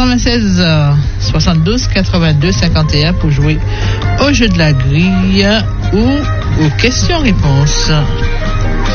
96 72 82 51 pour jouer au jeu de la grille ou aux questions-réponses.